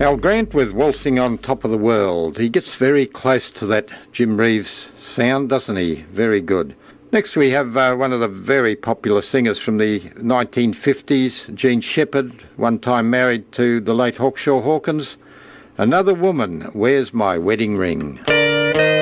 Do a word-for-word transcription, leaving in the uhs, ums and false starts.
Al Grant with Waltzing on Top of the World. He gets very close to that Jim Reeves sound, doesn't he? Very good. Next we have uh, one of the very popular singers from the nineteen fifties, Jean Shepherd, one time married to the late Hawkshaw Hawkins. Another Woman, Where's My Wedding Ring?